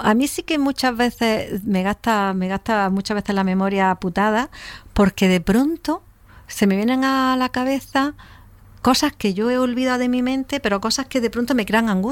a mí sí que muchas veces me gasta muchas veces la memoria putada, porque de pronto se me vienen a la cabeza cosas que yo he olvidado de mi mente, pero cosas que de pronto me crean angustia.